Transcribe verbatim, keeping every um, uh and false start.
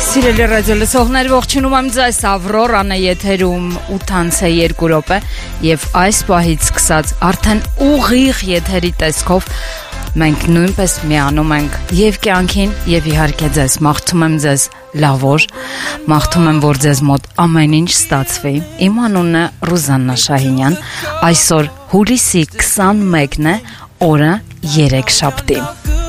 Սիրելի ռադիո լսողներ, ողջունում եմ ձեզ, Ավրորան է եթերում ութանց է երկու րոպե եւ այս պահից սկսած արդեն ուղիղ եթերի տեսքով մենք նույնպես միանում ենք եւ կյանքին եւ իհարկե ձեզ մաղթում եմ ձեզ լավ օր, մաղթում եմ որ ձեզ մոտ ամեն ինչ ստացվի։ Իմ անունը Ռուզաննա Շահինյան, այսօր հուլիսի քսանմեկն է, օրը երեքշաբթի։